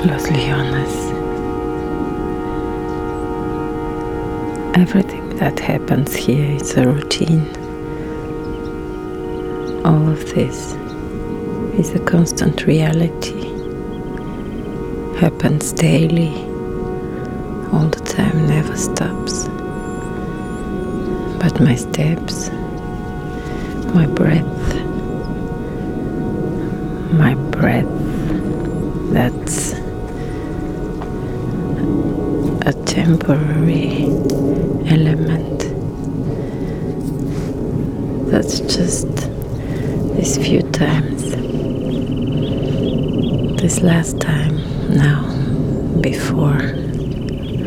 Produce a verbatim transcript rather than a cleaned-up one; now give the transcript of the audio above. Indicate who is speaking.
Speaker 1: Los Leones. Everything that happens here is a routine. All of this is a constant reality. Happens daily, all the time, never stops. But my steps, my breath, my breath, that's a temporary element. That's just these few times. This last time, now, before.